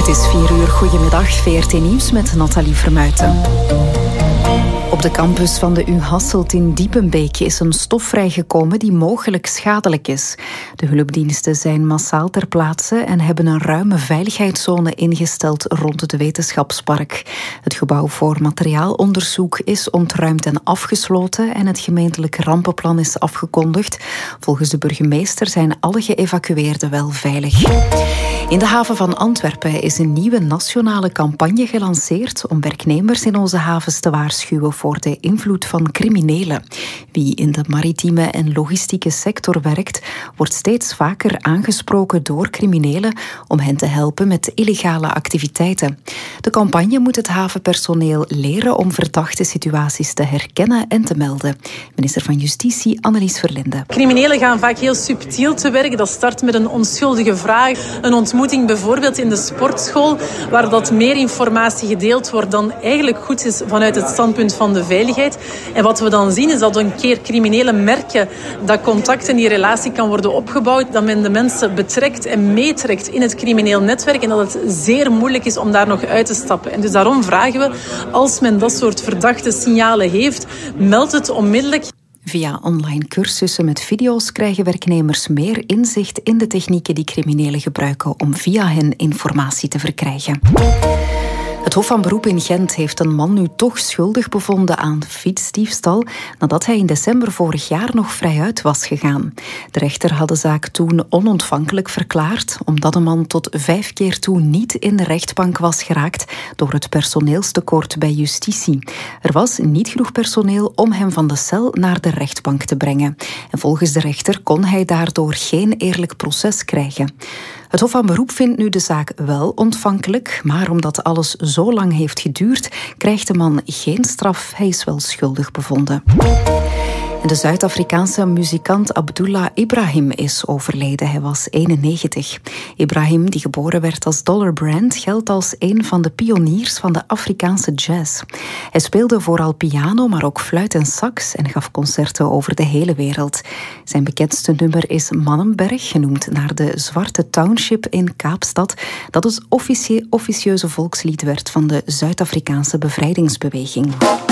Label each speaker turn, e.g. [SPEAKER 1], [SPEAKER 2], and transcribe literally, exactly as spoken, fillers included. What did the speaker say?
[SPEAKER 1] is vier uur. Goedemiddag, V R T Nieuws met Nathalie Vermuijten. Op de campus van de U Hasselt in Diepenbeek is een stof vrijgekomen die mogelijk schadelijk is. De hulpdiensten zijn massaal ter plaatse en hebben een ruime veiligheidszone ingesteld rond het wetenschapspark. Het gebouw voor materiaalonderzoek is ontruimd en afgesloten en het gemeentelijk rampenplan is afgekondigd. Volgens de burgemeester zijn alle geëvacueerden wel veilig. In de haven van Antwerpen is een nieuwe nationale campagne gelanceerd om werknemers in onze havens te waarschuwen voor de invloed van criminelen. Wie in de maritieme en logistieke sector werkt, wordt steeds vaker aangesproken door criminelen om hen te helpen met illegale activiteiten. De campagne moet het havenpersoneel leren om verdachte situaties te herkennen en te melden. Minister van Justitie Annelies Verlinde.
[SPEAKER 2] Criminelen gaan vaak heel subtiel te werk. Dat start met een onschuldige vraag, een ontmoeting bijvoorbeeld in de sportschool, waar dat meer informatie gedeeld wordt dan eigenlijk goed is vanuit het standpunt van de veiligheid. En wat we dan zien is dat een keer criminelen merken dat contact en die relatie kan worden opgebouwd, dat men de mensen betrekt en meetrekt in het crimineel netwerk en dat het zeer moeilijk is om daar nog uit te stappen. En dus daarom vragen we, als men dat soort verdachte signalen heeft, meld het onmiddellijk.
[SPEAKER 1] Via online cursussen met video's krijgen werknemers meer inzicht in de technieken die criminelen gebruiken om via hen informatie te verkrijgen. Het Hof van Beroep in Gent heeft een man nu toch schuldig bevonden aan fietsdiefstal nadat hij in december vorig jaar nog vrijuit was gegaan. De rechter had de zaak toen onontvankelijk verklaard omdat de man tot vijf keer toe niet in de rechtbank was geraakt door het personeelstekort bij justitie. Er was niet genoeg personeel om hem van de cel naar de rechtbank te brengen. En volgens de rechter kon hij daardoor geen eerlijk proces krijgen. Het Hof van Beroep vindt nu de zaak wel ontvankelijk, maar omdat alles zo lang heeft geduurd, krijgt de man geen straf. Hij is wel schuldig bevonden. En de Zuid-Afrikaanse muzikant Abdullah Ibrahim is overleden. Hij was eenennegentig. Ibrahim, die geboren werd als Dollar Brand, geldt als een van de pioniers van de Afrikaanse jazz. Hij speelde vooral piano, maar ook fluit en sax en gaf concerten over de hele wereld. Zijn bekendste nummer is Mannenberg, genoemd naar de Zwarte Township in Kaapstad, dat het officie- officieuze volkslied werd van de Zuid-Afrikaanse bevrijdingsbeweging.